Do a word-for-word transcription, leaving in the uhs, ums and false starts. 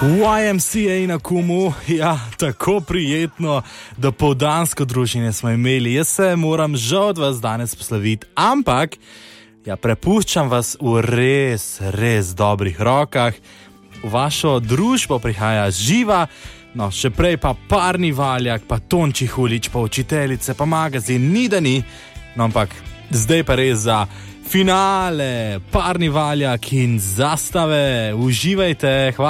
Y M C A na Kumu, ja, tako prijetno dopoldansko druženje smo imeli. Jaz se moram žal od vas danes posloviti, ampak ja, prepuščam vas v res, res dobrih rokah. V vašo družbo prihaja Živa, no še prej pa Parni Valjak, pa Tonči Hulič, pa učiteljice, pa magazin Ni da ni, no ampak zdaj pa res za finale Parni Valjak in Zastave. Uživajte, hvala.